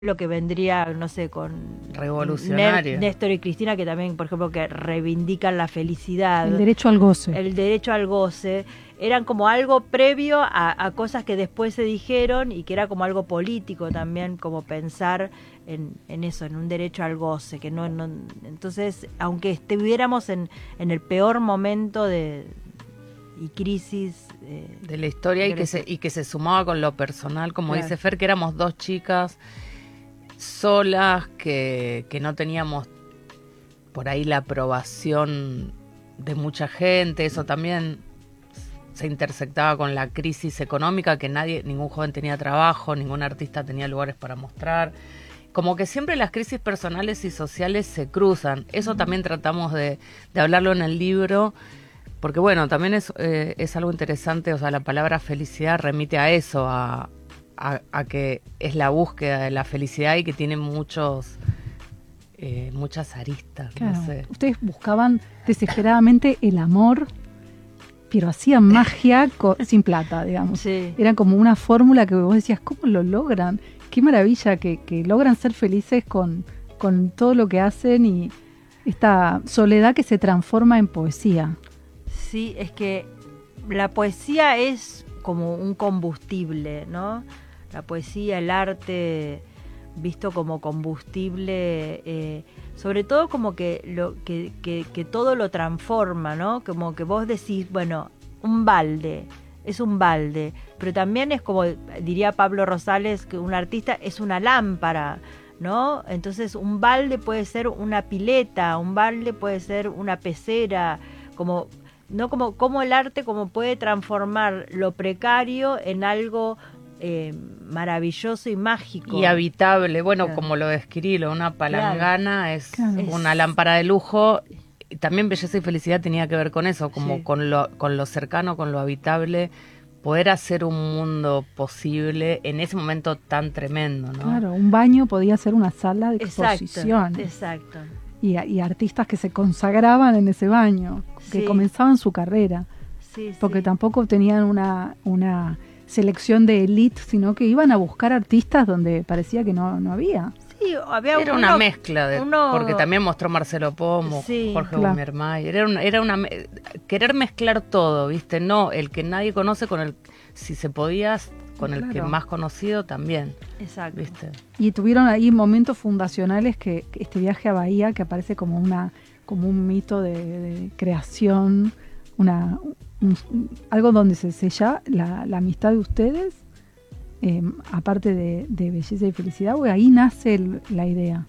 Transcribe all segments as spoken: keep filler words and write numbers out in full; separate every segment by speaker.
Speaker 1: lo que vendría, no sé, con
Speaker 2: revolucionario.
Speaker 1: Néstor y Cristina, que también, por ejemplo, que reivindican la felicidad.
Speaker 3: El derecho al goce.
Speaker 1: El derecho al goce. Eran como algo previo a, a cosas que después se dijeron y que era como algo político también, como pensar en, en eso, en un derecho al goce. Que no, no Entonces, aunque estuviéramos en, en el peor momento de y crisis
Speaker 2: eh, de la historia y que, se, y que se sumaba con lo personal, como claro. dice Fer, que éramos dos chicas solas, que, que no teníamos por ahí la aprobación de mucha gente. Eso también se intersectaba con la crisis económica, que nadie, ningún joven tenía trabajo, ningún artista tenía lugares para mostrar. Como que siempre las crisis personales y sociales se cruzan. Eso también tratamos de, de hablarlo en el libro, porque bueno, también es, eh, es algo interesante. O sea, la palabra felicidad remite a eso, a, a, a que es la búsqueda de la felicidad y que tiene muchos eh, muchas aristas.
Speaker 3: Claro.
Speaker 2: No sé.
Speaker 3: Ustedes buscaban desesperadamente el amor, pero hacían magia co- sin plata, digamos.
Speaker 1: Sí.
Speaker 3: Era como una fórmula que vos decías, ¿cómo lo logran? Qué maravilla que, que logran ser felices con, con todo lo que hacen y esta soledad que se transforma en poesía.
Speaker 1: Sí, es que la poesía es como un combustible, ¿no? La poesía, el arte, visto como combustible, eh, sobre todo como que, lo, que, que, que todo lo transforma, ¿no? Como que vos decís, bueno, un balde, es un balde, pero también es como diría Pablo Rosales, que un artista es una lámpara, ¿no? Entonces un balde puede ser una pileta, un balde puede ser una pecera, como... no como, como el arte como puede transformar lo precario en algo eh, maravilloso y mágico.
Speaker 2: Y habitable, bueno,
Speaker 1: claro.
Speaker 2: Como lo de Esquirilo, una palangana
Speaker 1: claro.
Speaker 2: es
Speaker 3: Claro.
Speaker 2: una lámpara de lujo. Y también Belleza y Felicidad tenía que ver con eso, como
Speaker 1: sí.
Speaker 2: con lo, con lo cercano, con lo habitable, poder hacer un mundo posible en ese momento tan tremendo, ¿no?
Speaker 3: Claro, un baño podía ser una sala de
Speaker 1: Exacto,
Speaker 3: exposición.
Speaker 1: exacto.
Speaker 3: Y, y artistas que se consagraban en ese baño, que
Speaker 1: Sí.
Speaker 3: comenzaban su carrera,
Speaker 1: Sí,
Speaker 3: porque
Speaker 1: sí.
Speaker 3: tampoco tenían una, una selección de élite, sino que iban a buscar artistas donde parecía que no, no había.
Speaker 1: Sí, había
Speaker 2: Era
Speaker 1: uno,
Speaker 2: una mezcla, de,
Speaker 1: uno,
Speaker 2: porque también mostró Marcelo Pomo,
Speaker 1: sí,
Speaker 2: Jorge
Speaker 3: claro.
Speaker 2: Bumermayer. Era una, era una querer mezclar todo, ¿viste? No, el que nadie conoce con el, si se podía, con
Speaker 3: Claro.
Speaker 2: el que más conocido también.
Speaker 1: Exacto.
Speaker 2: ¿Viste?
Speaker 3: Y tuvieron ahí momentos fundacionales que, que este viaje a Bahía, que aparece como una como un mito de, de creación, una un, algo donde se sella la, la amistad de ustedes, eh, aparte de, de Belleza y Felicidad, porque ahí nace el, la idea.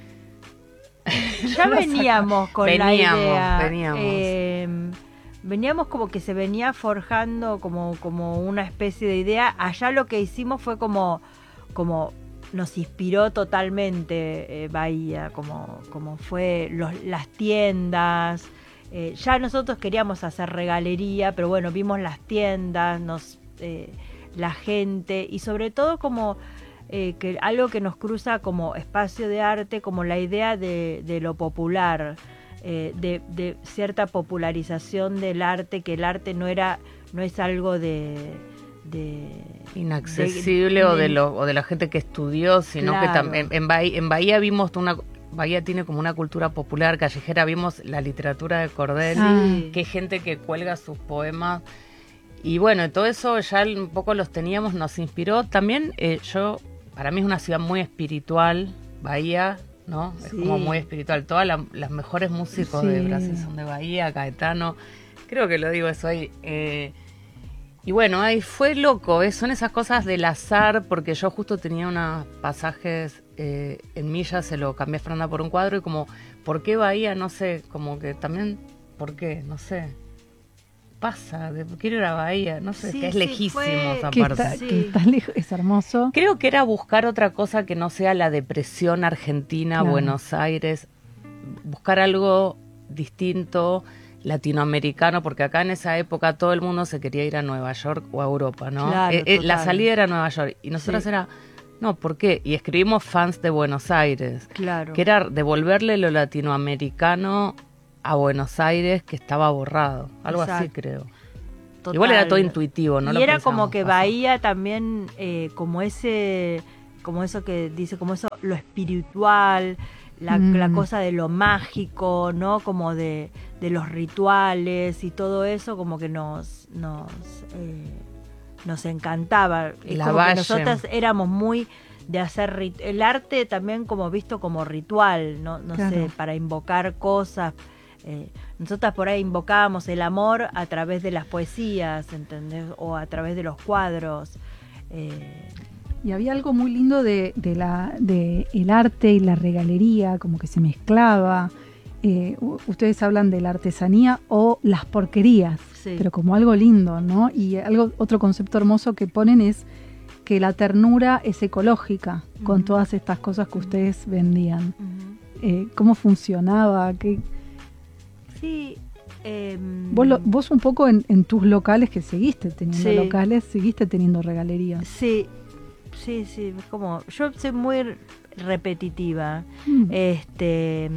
Speaker 1: Ya veníamos con
Speaker 2: Veníamos,
Speaker 1: la idea.
Speaker 2: veníamos.
Speaker 1: Eh, veníamos como que se venía forjando como, como una especie de idea. Allá lo que hicimos fue como, como nos inspiró totalmente eh, Bahía, como, como fue los, las tiendas. Eh, ya nosotros queríamos hacer regalería, pero bueno, vimos las tiendas, nos eh, la gente y sobre todo como... Eh, que algo que nos cruza como espacio de arte, como la idea de, de lo popular, eh, de, de cierta popularización del arte, que el arte no era, no es algo de, de
Speaker 2: inaccesible
Speaker 1: de,
Speaker 2: o de
Speaker 1: de,
Speaker 2: lo o de la gente que estudió, sino
Speaker 1: claro.
Speaker 2: que tam, en, en, Bahía, en Bahía vimos una Bahía tiene como una cultura popular callejera, vimos la literatura de Cordel,
Speaker 1: sí.
Speaker 2: que hay gente que cuelga sus poemas. Y bueno, todo eso ya un poco los teníamos, nos inspiró. También eh, yo, para mí es una ciudad muy espiritual, Bahía, ¿no? Es
Speaker 1: sí.
Speaker 2: como muy espiritual. Todas la, las mejores músicos
Speaker 3: sí.
Speaker 2: de Brasil son de Bahía, Caetano. Creo que lo digo eso ahí. Eh, y bueno, ahí fue loco, ¿eh? Son esas cosas del azar, porque yo justo tenía unos pasajes eh, en Milla, se lo cambié a Fernanda por un cuadro y como, ¿por qué Bahía? No sé, como que también, ¿por qué? No sé. Pasa, de, quiero ir a Bahía, no sé,
Speaker 1: sí,
Speaker 2: que es
Speaker 1: sí,
Speaker 2: lejísimo
Speaker 1: fue...
Speaker 2: esa
Speaker 3: Que
Speaker 2: parte.
Speaker 3: está,
Speaker 1: Sí.
Speaker 3: que está lejos, es hermoso.
Speaker 2: Creo que era buscar otra cosa que no sea la depresión argentina,
Speaker 3: Claro.
Speaker 2: Buenos Aires, buscar algo distinto, latinoamericano, porque acá en esa época todo el mundo se quería ir a Nueva York o a Europa, ¿no?
Speaker 1: Claro,
Speaker 2: Eh, eh, la
Speaker 1: total.
Speaker 2: salida era Nueva York y nosotros
Speaker 1: Sí.
Speaker 2: era, no, ¿por qué? Y escribimos Fans de Buenos Aires,
Speaker 1: Claro.
Speaker 2: que era devolverle lo latinoamericano a Buenos Aires que estaba borrado, algo
Speaker 1: Exacto.
Speaker 2: así creo.
Speaker 1: Total.
Speaker 2: Igual era todo intuitivo, ¿no?
Speaker 1: Y
Speaker 2: lo
Speaker 1: era
Speaker 2: pensábamos
Speaker 1: como que
Speaker 2: pasar.
Speaker 1: Bahía también, eh, como ese como eso que dice, como eso, lo espiritual, la, mm. la cosa de lo mágico, ¿no? Como de, de los rituales y todo eso, como que nos nos, eh, nos encantaba.
Speaker 2: La
Speaker 1: como
Speaker 2: Valle.
Speaker 1: que nosotras éramos muy de hacer rit- el arte también como visto como ritual, no, no
Speaker 3: claro.
Speaker 1: sé, para invocar cosas. Eh, nosotras por ahí invocábamos el amor a través de las poesías, ¿entendés? O a través de los cuadros. Eh,
Speaker 3: Y había algo muy lindo de, de, la, de el arte y la regalería, como que se mezclaba. Eh, ustedes hablan de la artesanía o las porquerías,
Speaker 1: sí.
Speaker 3: pero como algo lindo, ¿no? Y algo otro concepto hermoso que ponen es que la ternura es ecológica, uh-huh. con todas estas cosas que ustedes vendían. Uh-huh. Eh, ¿Cómo funcionaba? ¿Qué?
Speaker 1: Sí. Eh,
Speaker 3: vos, lo, vos un poco en, en tus locales, que seguiste teniendo
Speaker 1: sí.
Speaker 3: locales, seguiste teniendo regalerías.
Speaker 1: Sí. Sí, sí, como yo soy muy repetitiva, mm. este,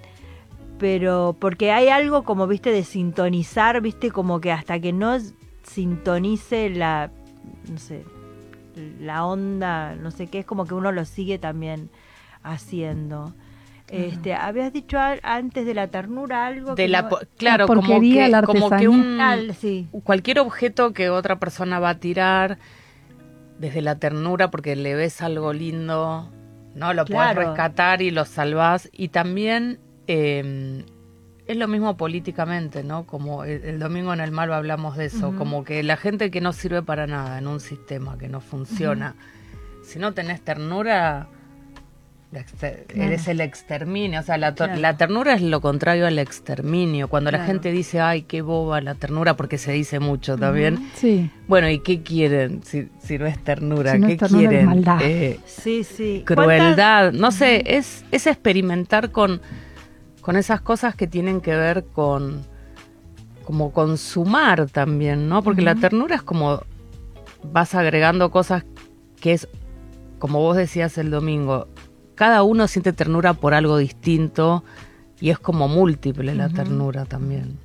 Speaker 1: pero porque hay algo como, viste, de sintonizar, viste, como que hasta que no sintonice la, no sé, la onda, no sé qué, es como que uno lo sigue también haciendo. Este, uh-huh. Habías dicho al, antes de la ternura algo
Speaker 2: de
Speaker 1: que
Speaker 2: la
Speaker 1: no,
Speaker 2: po- claro,
Speaker 3: la
Speaker 2: como que,
Speaker 3: la
Speaker 2: como que un
Speaker 1: Al, sí.
Speaker 2: cualquier objeto que otra persona va a tirar desde la ternura, porque le ves algo lindo, no lo
Speaker 1: claro.
Speaker 2: puedes rescatar y lo salvás. Y también eh, es lo mismo políticamente, ¿no? Como el, el domingo en el Malva hablamos de eso, uh-huh. como que la gente que no sirve para nada en un sistema que no funciona, uh-huh. si no tenés ternura, exter- claro. eres el exterminio. O sea, la, to- claro. la ternura es lo contrario al exterminio. Cuando claro. la gente dice, ay, qué boba la ternura, porque se dice mucho también. Uh-huh.
Speaker 3: Sí.
Speaker 2: Bueno, ¿y qué quieren si, si no es ternura?
Speaker 3: Si no
Speaker 2: ¿Qué
Speaker 3: es ternura,
Speaker 2: quieren?
Speaker 3: Es maldad.
Speaker 2: Eh,
Speaker 1: sí, sí.
Speaker 2: Crueldad. No sé, es, es experimentar con, con esas cosas que tienen que ver con, como consumar también, ¿no? Porque uh-huh. la ternura es como vas agregando cosas que es, como vos decías el domingo, cada uno siente ternura por algo distinto y es como múltiple la uh-huh. ternura también.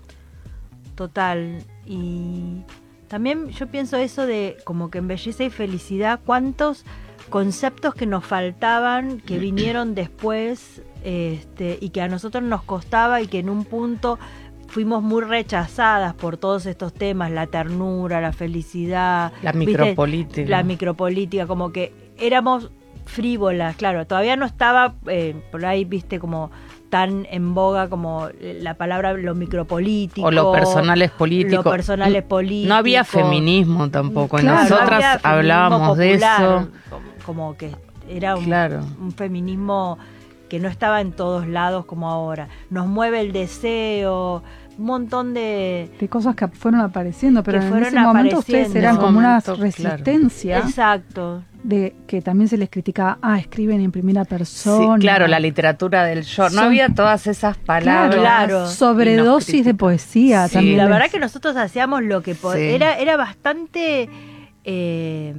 Speaker 1: Total. Y también yo pienso eso de como que en belleza y felicidad, cuántos conceptos que nos faltaban, que vinieron después, este, y que a nosotros nos costaba y que en un punto fuimos muy rechazadas por todos estos temas, la ternura, la felicidad,
Speaker 2: la micropolítica.
Speaker 1: ¿Viste? La micropolítica, como que éramos frívolas, claro, todavía no estaba eh, por ahí, viste, como tan en boga como la palabra lo micropolítico.
Speaker 2: O lo personal es político.
Speaker 1: Lo personal es político.
Speaker 2: No había feminismo tampoco,
Speaker 1: claro,
Speaker 2: nosotras
Speaker 1: no
Speaker 2: hablábamos
Speaker 1: popular,
Speaker 2: de eso.
Speaker 1: Como, como que era un,
Speaker 2: claro.
Speaker 1: un feminismo que no estaba en todos lados como ahora. Nos mueve el deseo, un montón de...
Speaker 3: de cosas que fueron apareciendo, pero en ese momento ustedes eran
Speaker 2: en
Speaker 3: como
Speaker 2: momento,
Speaker 3: una resistencia.
Speaker 1: Claro. Exacto.
Speaker 3: De que también se les criticaba, ah, escriben en primera persona.
Speaker 2: Sí, claro, la literatura del yo. No Son, había todas esas palabras.
Speaker 1: Claro.
Speaker 3: Sobredosis de poesía
Speaker 1: sí,
Speaker 3: también.
Speaker 1: La
Speaker 3: les...
Speaker 1: verdad que nosotros hacíamos lo que po- sí. era era bastante... Eh,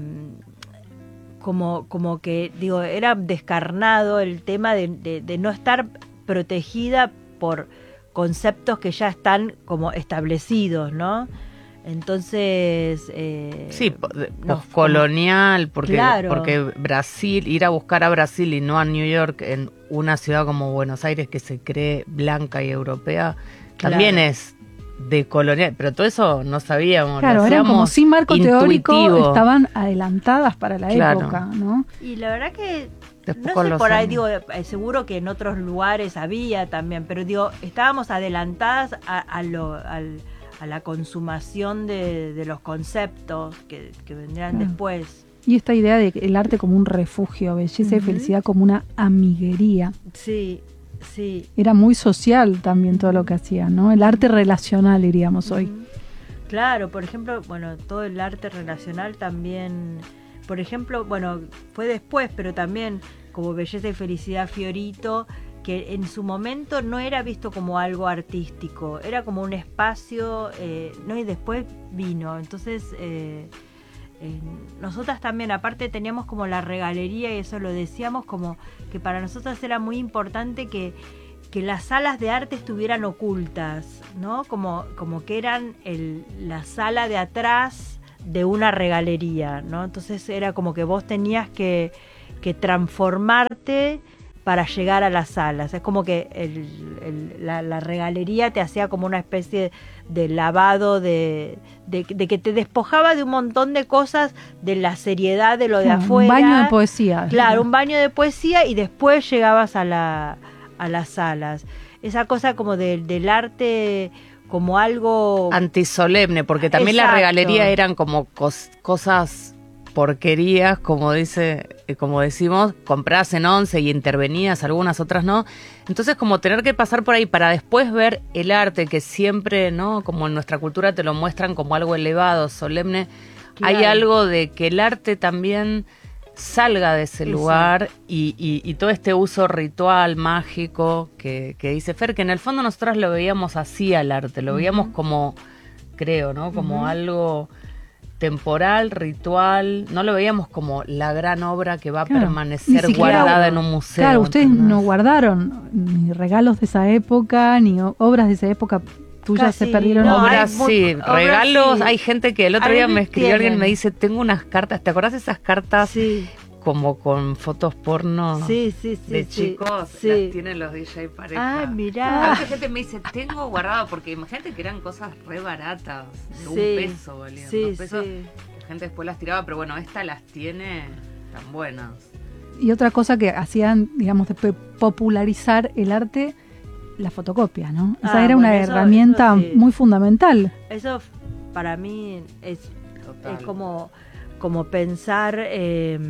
Speaker 1: como como que, digo, era descarnado el tema de, de, de no estar protegida por conceptos que ya están como establecidos, ¿no? Entonces... Eh,
Speaker 2: sí, poscolonial, porque,
Speaker 1: claro.
Speaker 2: porque Brasil, ir a buscar a Brasil y no a New York en una ciudad como Buenos Aires que se cree blanca y europea, claro. también es decolonial, pero todo eso no sabíamos.
Speaker 3: Claro, eran como sin marco
Speaker 2: intuitivo.
Speaker 3: teórico, estaban adelantadas para la
Speaker 2: claro.
Speaker 3: época, ¿no?
Speaker 1: Y la verdad que...
Speaker 2: Después
Speaker 1: no sé, por ahí
Speaker 2: años.
Speaker 1: digo, eh, seguro que en otros lugares había también, pero digo, estábamos adelantadas a, a, lo, al, a la consumación de, de los conceptos que, que vendrían
Speaker 3: claro.
Speaker 1: después.
Speaker 3: Y esta idea de el arte como un refugio, belleza uh-huh. y felicidad como una amiguería.
Speaker 1: Sí, sí.
Speaker 3: Era muy social también todo lo que hacían, ¿no? El arte relacional, diríamos uh-huh. hoy.
Speaker 1: Claro, por ejemplo, bueno, todo el arte relacional también... Por ejemplo, bueno, fue después, pero también como Belleza y Felicidad Fiorito, que en su momento no era visto como algo artístico, era como un espacio, eh, ¿no? Y después vino. Entonces, eh, eh, nosotras también, aparte teníamos como la regalería, y eso lo decíamos, como que para nosotras era muy importante que, que las salas de arte estuvieran ocultas, ¿no? Como, como que eran el, la sala de atrás de una regalería, ¿no? Entonces era como que vos tenías que que transformarte para llegar a las salas. Es como que el, el, la, la regalería te hacía como una especie de lavado, de, de, de que te despojaba de un montón de cosas, de la seriedad de lo de
Speaker 3: claro,
Speaker 1: afuera.
Speaker 3: Un baño de poesía.
Speaker 1: Claro,
Speaker 3: ¿no?
Speaker 1: un baño de poesía y después llegabas a, la, a las salas. Esa cosa como de, del arte como algo...
Speaker 2: antisolemne, porque también
Speaker 1: Exacto.
Speaker 2: la regalería eran como cos, cosas... porquerías, como dice, como decimos, comprabas en once y intervenías, algunas otras no. Entonces, como tener que pasar por ahí para después ver el arte, que siempre, ¿no? Como en nuestra cultura te lo muestran como algo elevado, solemne. Claro. Hay algo de que el arte también salga de ese lugar y, y, y todo este uso ritual, mágico, que, que dice Fer, que en el fondo nosotros lo veíamos así al arte, lo veíamos uh-huh. como, creo, ¿no? Como uh-huh. algo... temporal, ritual, no lo veíamos como la gran obra que va a claro, permanecer siquiera, guardada en un museo.
Speaker 3: Claro, ustedes ¿entendés? No guardaron ni regalos de esa época, ni obras de esa época, tuyas Casi, se perdieron.
Speaker 2: No, obras sí, obras regalos, sí. Hay gente que el otro día me escribió alguien y me dice, tengo unas cartas, ¿te acordás de esas cartas? Sí. Como con fotos porno
Speaker 1: sí, sí, sí,
Speaker 2: de
Speaker 1: sí,
Speaker 2: chicos,
Speaker 1: sí.
Speaker 2: las tienen los D J pareja.
Speaker 1: Ah, mirá.
Speaker 2: A veces gente me dice, tengo guardado, porque imagínate que eran cosas re baratas, de sí, un peso valían, sí, dos pesos. Sí. La gente después las tiraba, pero bueno, esta las tiene tan buenas.
Speaker 3: Y otra cosa que hacían, digamos, de popularizar el arte, la fotocopia, ¿no? Esa ah, era bueno, una eso, herramienta eso sí. muy fundamental.
Speaker 1: Eso para mí es, es como... como pensar, eh,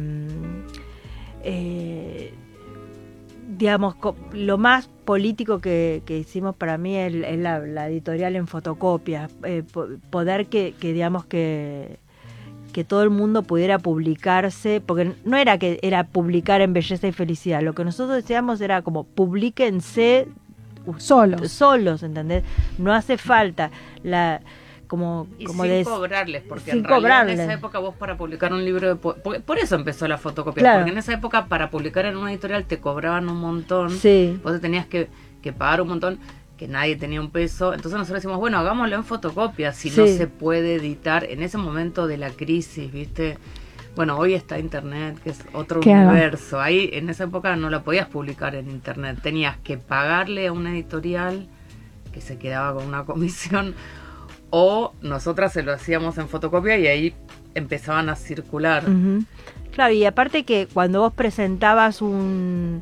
Speaker 1: eh, digamos, lo más político que, que hicimos para mí es, es la, la editorial en fotocopia, eh, poder que, que digamos que, que todo el mundo pudiera publicarse, porque no era que era publicar en Belleza y Felicidad, lo que nosotros decíamos era como publíquense
Speaker 3: solos,
Speaker 1: solos, ¿entendés? No hace falta la... Como,
Speaker 2: y
Speaker 1: como
Speaker 2: sin
Speaker 1: de,
Speaker 2: cobrarles, porque
Speaker 1: sin
Speaker 2: en realidad
Speaker 1: cobrarles.
Speaker 2: en esa época vos para publicar un libro de po por, por eso empezó la fotocopia,
Speaker 1: claro.
Speaker 2: porque en esa época para publicar en una editorial te cobraban un montón,
Speaker 1: sí.
Speaker 2: vos te tenías que, que pagar un montón, que nadie tenía un peso, entonces nosotros decimos, bueno, hagámoslo en fotocopia, si sí. no se puede editar en ese momento de la crisis, ¿viste? Bueno, hoy está internet, que es otro universo, ahí en esa época no lo podías publicar en internet, tenías que pagarle a una editorial que se quedaba con una comisión, o nosotras se lo hacíamos en fotocopia y ahí empezaban a circular.
Speaker 1: Uh-huh. Claro, y aparte que cuando vos presentabas un,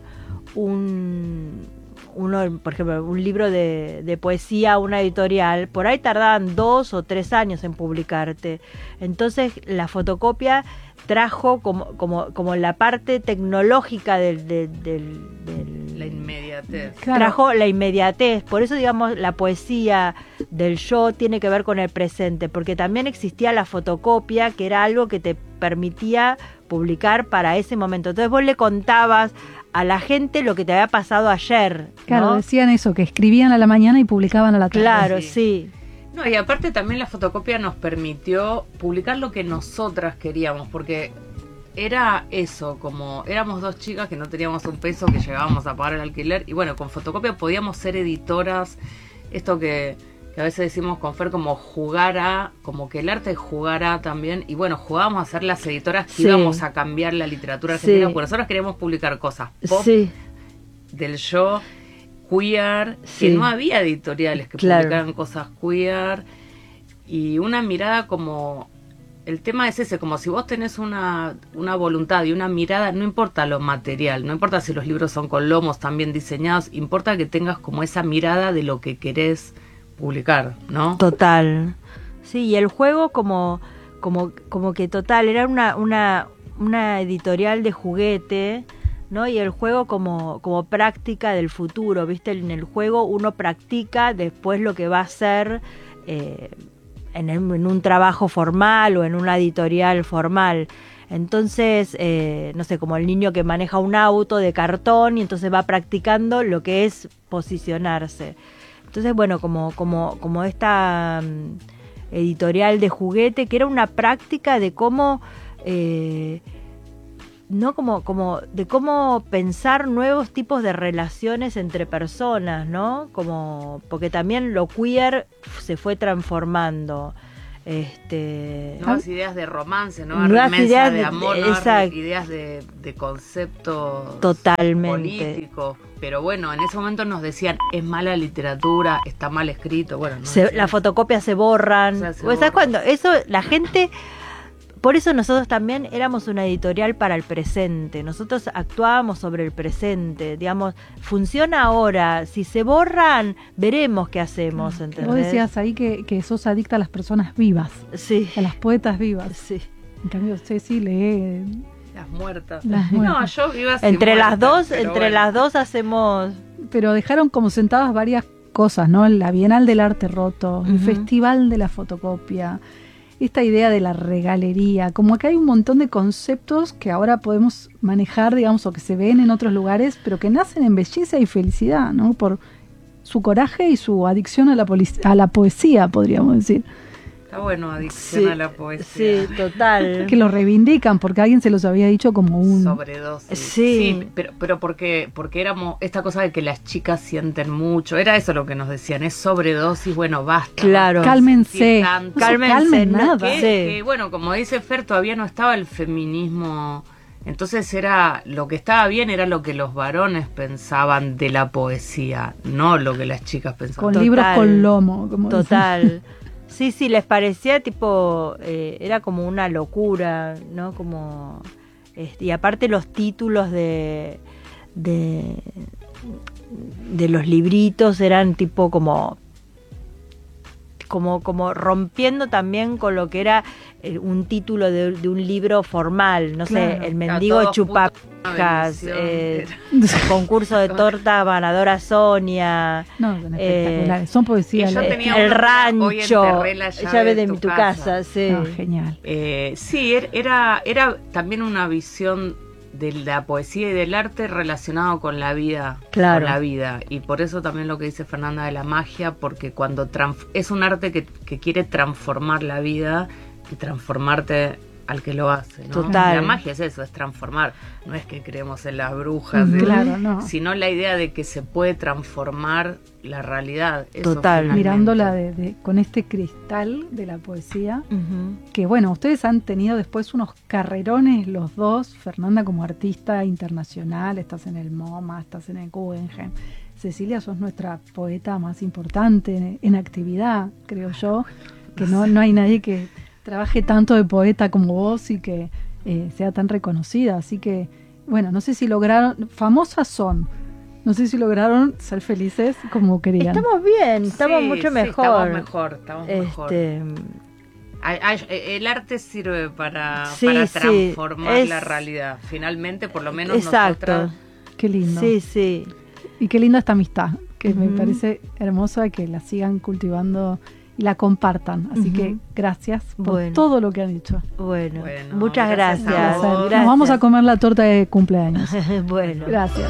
Speaker 1: un uno, por ejemplo, un libro de, de poesía a una editorial, por ahí tardaban dos o tres años en publicarte. Entonces la fotocopia trajo como, como, como la parte tecnológica del... del, del, del
Speaker 2: la inmediatez.
Speaker 1: Claro. Trajo la inmediatez. Por eso, digamos, la poesía del yo tiene que ver con el presente, porque también existía la fotocopia, que era algo que te permitía publicar para ese momento. Entonces vos le contabas a la gente lo que te había pasado ayer, ¿no?
Speaker 3: Claro, decían eso, que escribían a la mañana y publicaban a la tarde.
Speaker 1: Claro, sí. sí.
Speaker 2: No, y aparte también la fotocopia nos permitió publicar lo que nosotras queríamos, porque era eso, como éramos dos chicas que no teníamos un peso, que llegábamos a pagar el alquiler, y bueno, con fotocopia podíamos ser editoras, esto que, que a veces decimos con Fer, como jugar a, como que el arte jugar a también, y bueno, jugábamos a ser las editoras que sí. íbamos a cambiar la literatura argentina, sí. porque nosotros queríamos publicar cosas pop, sí. del yo, queer, sí. que no había editoriales que claro. publicaran cosas queer, y una mirada como... El tema es ese, como si vos tenés una, una voluntad y una mirada, no importa lo material, no importa si los libros son con lomos tan bien diseñados, importa que tengas como esa mirada de lo que querés publicar, ¿no?
Speaker 1: Total. Sí, y el juego como, como, como que total, era una, una, una editorial de juguete, ¿no? Y el juego como, como práctica del futuro, ¿viste? En el juego uno practica después lo que va a ser... Eh, En, el, en un trabajo formal o en una editorial formal. Entonces, eh, no sé, como el niño que maneja un auto de cartón y entonces va practicando lo que es posicionarse. Entonces, bueno, como, como, como esta um, editorial de juguete, que era una práctica de cómo... Eh, no como como de cómo pensar nuevos tipos de relaciones entre personas, ¿no? Como porque también lo queer se fue transformando. Este,
Speaker 2: nuevas ideas de romance, nuevas,
Speaker 1: nuevas ideas
Speaker 2: de
Speaker 1: de
Speaker 2: amor,
Speaker 1: de,
Speaker 2: nuevas ideas de, de conceptos
Speaker 1: totalmente
Speaker 2: políticos. Pero bueno, en ese momento nos decían, es mala literatura, está mal escrito. Bueno, no
Speaker 1: se, las fotocopias se borran. O sea, se ¿sabes borra. Cuándo? Eso, la gente... Por eso nosotros también éramos una editorial para el presente. Nosotros actuábamos sobre el presente. Digamos, funciona ahora. Si se borran, veremos qué hacemos. ¿Entendés?
Speaker 3: Vos decías ahí que, que sos adicta a las personas vivas.
Speaker 1: Sí.
Speaker 3: A las poetas vivas.
Speaker 1: Sí.
Speaker 3: En cambio, Ceci lee...
Speaker 2: Las muertas.
Speaker 3: Las muertas.
Speaker 2: No, yo vivas
Speaker 1: entre
Speaker 2: muertas,
Speaker 1: las dos, entre
Speaker 2: bueno.
Speaker 1: las dos hacemos...
Speaker 3: Pero dejaron como sentadas varias cosas, ¿no? La Bienal del Arte Roto, uh-huh. el Festival de la Fotocopia, esta idea de la regalería, como que hay un montón de conceptos que ahora podemos manejar, digamos, o que se ven en otros lugares, pero que nacen en belleza y felicidad, ¿no? Por su coraje y su adicción a la, poli- a la poesía, podríamos decir.
Speaker 2: Está bueno, adicción
Speaker 1: sí,
Speaker 2: a la poesía.
Speaker 1: Sí, total.
Speaker 3: Que lo reivindican, porque alguien se los había dicho como un...
Speaker 2: Sobredosis.
Speaker 1: Sí.
Speaker 2: sí pero, pero porque, porque éramos esta cosa de que las chicas sienten mucho. Era eso lo que nos decían, es sobredosis, bueno, basta.
Speaker 1: Claro.
Speaker 2: Basta,
Speaker 3: cálmense.
Speaker 2: No
Speaker 1: cálmense,
Speaker 3: calmen
Speaker 1: no,
Speaker 3: nada.
Speaker 2: Que,
Speaker 1: Sí.
Speaker 2: que, bueno, como dice Fer, todavía no estaba el feminismo... Entonces era lo que estaba bien era lo que los varones pensaban de la poesía, no lo que las chicas pensaban.
Speaker 3: Con
Speaker 1: Total,
Speaker 3: libros con lomo. Como
Speaker 1: total.
Speaker 3: dicen.
Speaker 1: Sí, sí, les parecía tipo, eh, era como una locura, ¿no? Como, este, y aparte los títulos de, de, de los libritos eran tipo como, como, como rompiendo también con lo que era eh, un título de, de un libro formal, no
Speaker 3: Claro.
Speaker 1: sé, El mendigo chupapas, eh, concurso de torta ganadora Sonia.
Speaker 3: No, son espectaculares. Eh, son poesías.
Speaker 2: Yo
Speaker 1: Eh,
Speaker 2: tenía
Speaker 1: el
Speaker 2: uno,
Speaker 1: rancho,
Speaker 2: hoy enterré la llave,
Speaker 1: llave de,
Speaker 2: de tu
Speaker 1: mi tu
Speaker 2: casa.
Speaker 1: casa, sí.
Speaker 3: No, genial.
Speaker 2: Eh, sí, era, era también una visión de la poesía y del arte relacionado con la vida,
Speaker 1: Claro.
Speaker 2: con la vida, y por eso también lo que dice Fernanda de la magia, porque cuando trans- es un arte que, que quiere transformar la vida y transformarte al que lo hace, ¿no?
Speaker 1: Total.
Speaker 2: La magia es eso, es transformar, no es que creemos en las brujas,
Speaker 3: Mm,
Speaker 2: ¿eh?
Speaker 3: claro, no.
Speaker 2: sino la idea de que se puede transformar la realidad. Eso
Speaker 1: Total.
Speaker 2: finalmente.
Speaker 3: Mirándola de, de, con este cristal de la poesía,
Speaker 1: Uh-huh.
Speaker 3: que bueno, ustedes han tenido después unos carrerones los dos, Fernanda como artista internacional, estás en el MoMA, estás en el Guggenheim, Cecilia, sos nuestra poeta más importante en, en actividad, creo yo, que no, no hay nadie que trabaje tanto de poeta como vos y que eh, sea tan reconocida, así que bueno, no sé si lograron, famosas son, no sé si lograron ser felices como querían.
Speaker 1: Estamos bien, estamos
Speaker 2: Sí,
Speaker 1: mucho
Speaker 2: sí,
Speaker 1: mejor.
Speaker 2: estamos mejor, estamos mejor.
Speaker 1: Este,
Speaker 2: Ay, ay, el arte sirve para,
Speaker 1: Sí,
Speaker 2: para
Speaker 1: sí,
Speaker 2: transformar
Speaker 1: es-
Speaker 2: la realidad. Finalmente, por lo menos
Speaker 1: exacto.
Speaker 2: nosotras...
Speaker 3: Qué lindo.
Speaker 1: Sí, sí.
Speaker 3: Y qué linda esta amistad, que me
Speaker 1: Ujú.
Speaker 3: parece hermosa, que la sigan cultivando y la compartan. Así
Speaker 1: Ujú.
Speaker 3: que gracias por
Speaker 1: Bueno.
Speaker 3: todo lo que han hecho.
Speaker 1: Bueno,
Speaker 2: Bueno,
Speaker 1: muchas
Speaker 2: gracias
Speaker 1: gracias.
Speaker 2: a vos.
Speaker 3: Nos vamos a comer la torta de cumpleaños.
Speaker 1: Bueno.
Speaker 3: Gracias.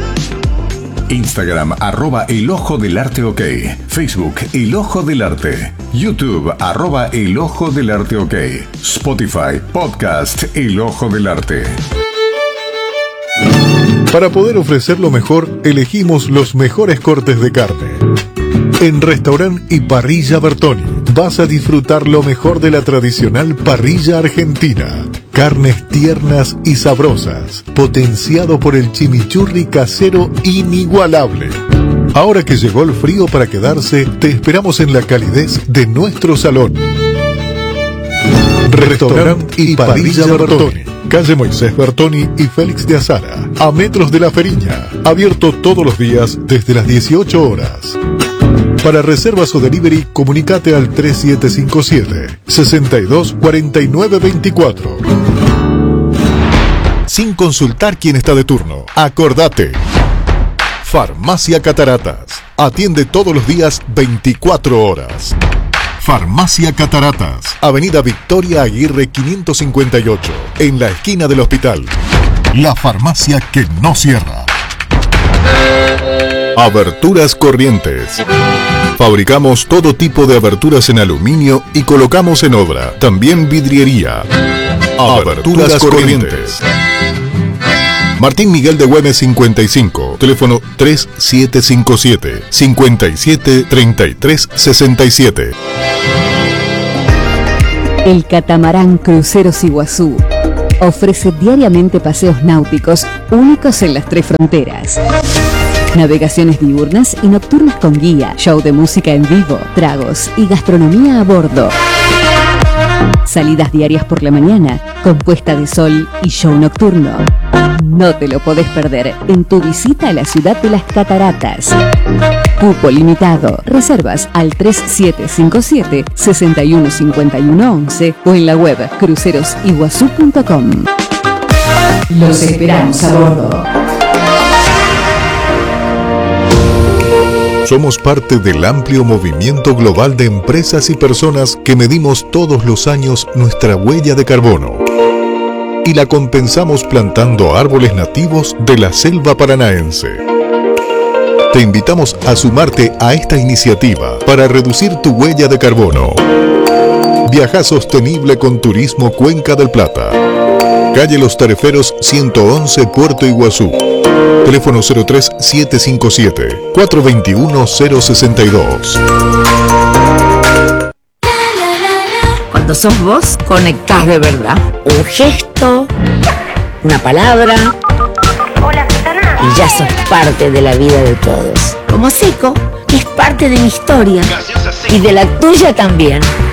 Speaker 4: Instagram, arroba El Ojo del Arte OK. Facebook, El Ojo del Arte. YouTube, arroba El Ojo del Arte OK. Spotify, podcast El Ojo del Arte.
Speaker 5: Para poder ofrecer lo mejor, elegimos los mejores cortes de carne. En Restaurant y Parrilla Bertoni vas a disfrutar lo mejor de la tradicional parrilla argentina. Carnes tiernas y sabrosas, potenciado por el chimichurri casero inigualable. Ahora que llegó el frío para quedarse, te esperamos en la calidez de nuestro salón. Restaurant y Parrilla Bertoni, calle Moisés Bertoni y Félix de Azara, a metros de la Feriña, abierto todos los días desde las dieciocho horas. Para reservas o delivery, comunicate al tres siete cinco siete, seis dos cuatro nueve dos cuatro. Sin consultar quién está de turno, acordate. Farmacia Cataratas, atiende todos los días veinticuatro horas. Farmacia Cataratas, Avenida Victoria Aguirre quinientos cincuenta y ocho, en la esquina del hospital. La farmacia que no cierra. Aberturas Corrientes. Fabricamos todo tipo de aberturas en aluminio y colocamos en obra. También vidriería. Aberturas Corrientes. Martín Miguel de Güemes cincuenta y cinco, teléfono tres siete cinco siete, cinco siete, tres tres seis siete.
Speaker 6: El catamarán Cruceros Iguazú ofrece diariamente paseos náuticos únicos en las tres fronteras. Navegaciones diurnas y nocturnas con guía, show de música en vivo, tragos y gastronomía a bordo. Salidas diarias por la mañana, con puesta de sol y show nocturno. No te lo podés perder en tu visita a la ciudad de las cataratas. Cupo limitado. Reservas al tres siete cinco siete, seis uno cinco uno once o en la web cruceros iguazú punto com. Los esperamos a bordo.
Speaker 5: Somos parte del amplio movimiento global de empresas y personas que medimos todos los años nuestra huella de carbono y la compensamos plantando árboles nativos de la selva paranaense. Te invitamos a sumarte a esta iniciativa para reducir tu huella de carbono. Viaja sostenible con Turismo Cuenca del Plata. Calle Los Tareferos ciento once, Puerto Iguazú. Teléfono cero tres siete cinco siete, cuatro dos uno, cero seis dos.
Speaker 7: Cuando sos vos, conectás de verdad. Un gesto, una palabra, y ya sos parte de la vida de todos. Como Seco, que es parte de mi historia y de la tuya también.